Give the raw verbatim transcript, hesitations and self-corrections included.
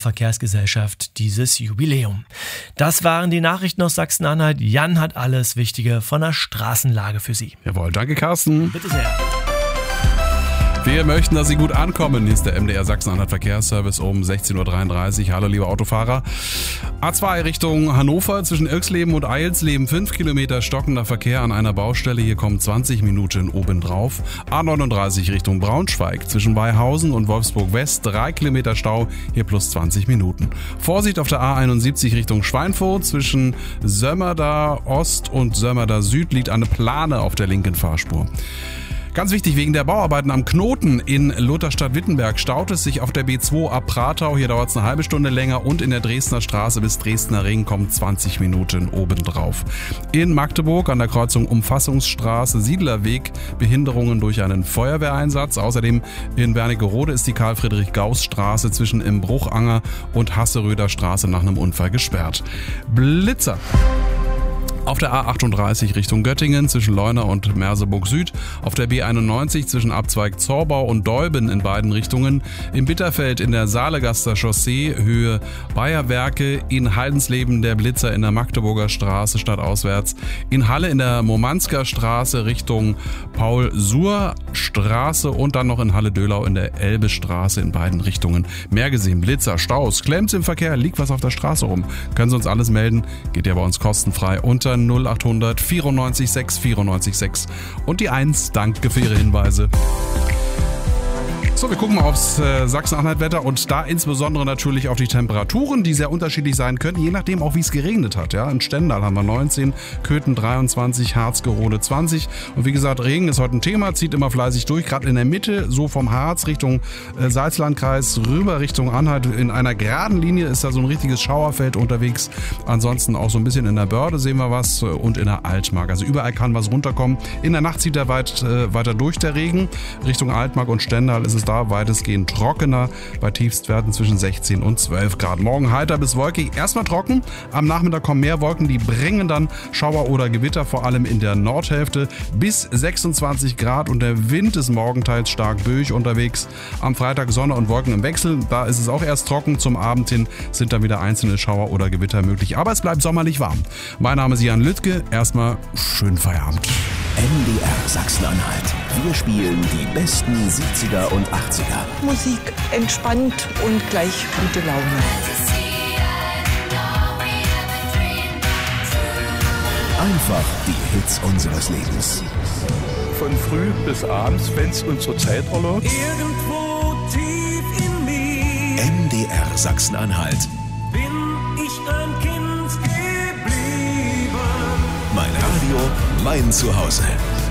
Verkehrsgesellschaft dieses Jubiläum. Das waren die Nachrichten aus Sachsen-Anhalt. Jan hat alles Wichtige von der Straßenlage für Sie. Jawohl, danke Carsten. Bitte sehr. Wir möchten, dass Sie gut ankommen. Hier ist der M D R Sachsen-Anhalt Verkehrsservice um sechzehn Uhr dreiunddreißig. Hallo liebe Autofahrer. A zwei Richtung Hannover zwischen Irxleben und Eilsleben. fünf Kilometer stockender Verkehr an einer Baustelle. Hier kommen zwanzig Minuten obendrauf. A neununddreißig Richtung Braunschweig zwischen Beihausen und Wolfsburg West. drei Kilometer Stau. Hier plus zwanzig Minuten. Vorsicht auf der A einundsiebzig Richtung Schweinfurt. Zwischen Sömmerda Ost und Sömmerda Süd liegt eine Plane auf der linken Fahrspur. Ganz wichtig, wegen der Bauarbeiten am Knoten in Lutherstadt-Wittenberg staut es sich auf der B zwei ab Pratau. Hier dauert es eine halbe Stunde länger und in der Dresdner Straße bis Dresdner Ring kommen zwanzig Minuten obendrauf. In Magdeburg an der Kreuzung Umfassungsstraße, Siedlerweg, Behinderungen durch einen Feuerwehreinsatz. Außerdem in Wernigerode ist die Karl-Friedrich-Gauß-Straße zwischen im Bruchanger und Hasseröder Straße nach einem Unfall gesperrt. Blitzer. Auf der A achtunddreißig Richtung Göttingen zwischen Leuna und Merseburg Süd, auf der B einundneunzig zwischen Abzweig Zorbau und Deuben in beiden Richtungen, im Bitterfeld in der Saalegaster Chaussee Höhe Bayerwerke, in Heidensleben der Blitzer in der Magdeburger Straße stadtauswärts, in Halle in der Momansker Straße Richtung Paul-Suhr-Straße und dann noch in Halle-Dölau in der Elbe-Straße in beiden Richtungen. Mehr gesehen, Blitzer, Staus, Klemms im Verkehr, liegt was auf der Straße rum. Können Sie uns alles melden, geht ja bei uns kostenfrei unter null achthundert vierundneunzig sechs vierundneunzig sechs und die eins. Danke für Ihre Hinweise. So, wir gucken mal aufs äh, Sachsen-Anhalt-Wetter und da insbesondere natürlich auf die Temperaturen, die sehr unterschiedlich sein können, je nachdem auch wie es geregnet hat. Ja, in Stendal haben wir neunzehn, Köthen dreiundzwanzig, Harzgerode zwanzig und wie gesagt, Regen ist heute ein Thema, zieht immer fleißig durch, gerade in der Mitte, so vom Harz Richtung äh, Salzlandkreis rüber Richtung Anhalt. In einer geraden Linie ist da so ein richtiges Schauerfeld unterwegs. Ansonsten auch so ein bisschen in der Börde sehen wir was und in der Altmark. Also überall kann was runterkommen. In der Nacht zieht er weit, äh, weiter durch der Regen. Richtung Altmark und Stendal ist es da weitestgehend trockener, bei Tiefstwerten zwischen sechzehn und zwölf Grad. Morgen heiter bis wolkig, erstmal trocken, am Nachmittag kommen mehr Wolken, die bringen dann Schauer oder Gewitter, vor allem in der Nordhälfte, bis sechsundzwanzig Grad und der Wind ist morgenteils stark böig unterwegs. Am Freitag Sonne und Wolken im Wechsel, da ist es auch erst trocken, zum Abend hin sind dann wieder einzelne Schauer oder Gewitter möglich, aber es bleibt sommerlich warm. Mein Name ist Jan Lüttke, erstmal schönen Feierabend. M D R Sachsen-Anhalt. Wir spielen die besten siebziger und achtziger. Musik entspannt und gleich gute Laune. Einfach die Hits unseres Lebens. Von früh bis abends, wenn es unsere Zeit erlaubt. Irgendwo tief in mir M D R Sachsen-Anhalt. bin ich ein Kind geblieben. Mein Radio, mein Zuhause.